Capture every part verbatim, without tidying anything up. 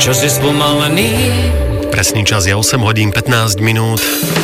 Čo si spomalený? Presný čas je osem hodín pätnásť minút.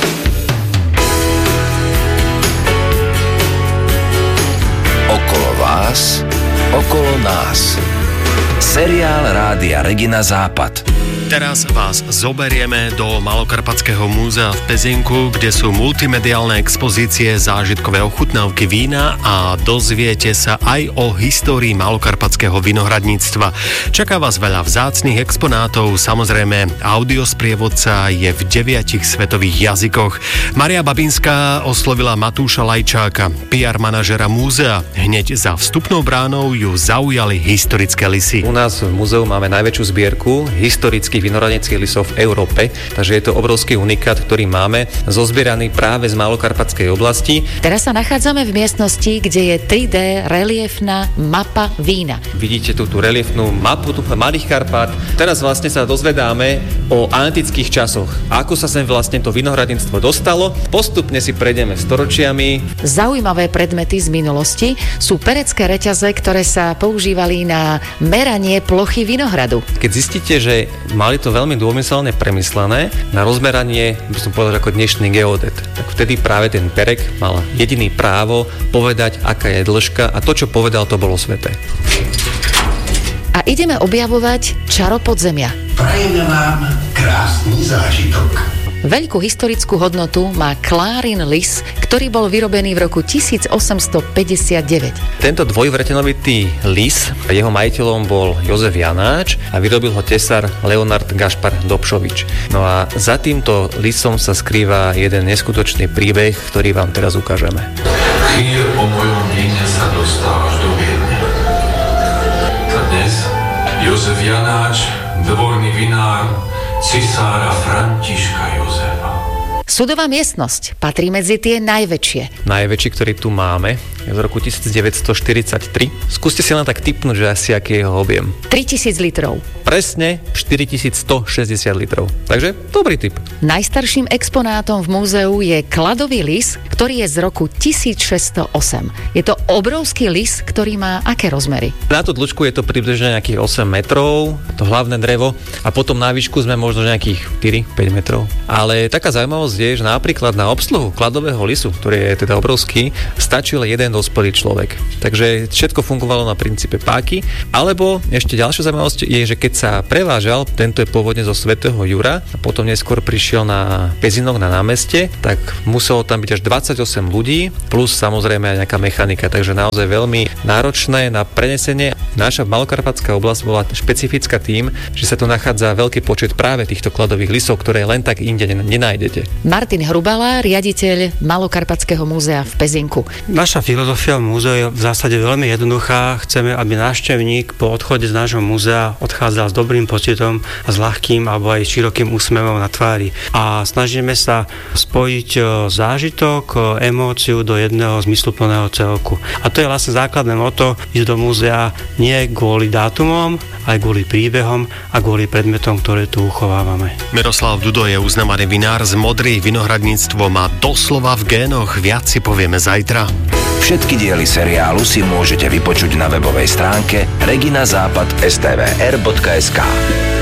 Okolo vás, okolo nás. Seriál Rádia Regina Západ. Teraz vás zoberieme do Malokarpatského múzea v Pezinku, kde sú multimediálne expozície, zážitkové ochutnávky vína a dozviete sa aj o histórii malokarpatského vinohradníctva. Čaká vás veľa vzácnych exponátov, samozrejme audiosprievodca je v deviatich svetových jazykoch. Maria Babinská oslovila Matúša Lajčáka, pé er manažera múzea. Hneď za vstupnou bránou ju zaujali historické lisy. U nás v múzeu máme najväčšiu zbierku historických vinohradníckych lisov v Európe, takže je to obrovský unikát, ktorý máme zozbieraný práve z Malokarpatskej oblasti. Teraz sa nachádzame v miestnosti, kde je tri dé reliefná mapa vína. Vidíte tú, tú reliefnú mapu tu Malých Karpát. Teraz vlastne sa dozvedáme o antických časoch. Ako sa sem vlastne to vinohradníctvo dostalo. Postupne si prejdeme storočiami. Zaujímavé predmety z minulosti sú perecké reťaze, ktoré sa používali na meranie plochy vinohradu. Keď zistíte, že mali to veľmi dômyselne premyslené na rozmeranie, by som povedal ako dnešný geodet, tak vtedy práve ten perek mal jediný právo povedať, aká je dĺžka a to, čo povedal, to bolo sväté. A ideme objavovať čaro podzemia. Prajeme vám krásny zážitok. Veľkú historickú hodnotu má Klárin lis, ktorý bol vyrobený v roku tisícosemstopäťdesiatdeväť. Tento dvojvretenovitý lis, jeho majiteľom bol Jozef Janáč a vyrobil ho tesár Leonard Gašpar Dobšovič. No a za týmto lisom sa skrýva jeden neskutočný príbeh, ktorý vám teraz ukážeme. Chýr po mojom víne sa dostávaš do Viedne. A dnes Jozef Janáč, dvorný vinár, cisára Františka Jozefa. Súdová miestnosť patrí medzi tie najväčšie. Najväčší, ktorý tu máme, je z roku devätnásťstoštyridsaťtri. Skúste si len tak tipnúť, že asi aký je jeho objem. tritisíc litrov. Presne štyritisícstošesťdesiat litrov. Takže dobrý tip. Najstarším exponátom v múzeu je kladový lis, ktorý je z roku tisícšesťstoosem. Je to obrovský lis, ktorý má aké rozmery? Na tú dĺžku je to približne nejakých osem metrov, to hlavné drevo, a potom na výšku sme možno nejakých štyri päť metrov. Ale taká zaujímavosť je, že napríklad na obsluhu kladového lisu, ktorý je teda obrovský, stačil jeden dospelý človek. Takže všetko fungovalo na princípe páky. Alebo ešte ďalšia zaujímavosť je, že keď sa prevážal, tento je pôvodne zo Svätého Jura a potom neskôr prišiel na Pezinok na námestie, tak muselo tam byť až dvadsaťosem ľudí, plus samozrejme aj nejaká mechanika, takže naozaj veľmi náročné na prenesenie. Naša Malokarpatská oblasť bola špecifická tým, že sa tu nachádza veľký počet práve týchto kladových lisov, ktoré len tak inde nenájdete. Martin Hrubala, riaditeľ Malokarpatského múzea v Pezinku. Naša filozofia v múzeu je v zásade veľmi jednoduchá. Chceme, aby návštevník po odchode z nášho múzea odchádzal s dobrým pocitom a s ľahkým alebo aj širokým úsmevom na tvári. A snažíme sa spojiť zážitok, emóciu do jedného zmysluplného celku. A to je vlastne základné motto ísť do múzea nie kvôli dátumom, aj kvôli príbehom a kvôli predmetom, ktoré tu uchovávame. Miroslav Dudo je uznávaný vinár z Modry. Vinohradníctvo má doslova v génoch. Viac si povieme zajtra. Všetky diely seriálu si môžete vypočuť na webovej stránke regina západ bodka es té vé er bodka es ká.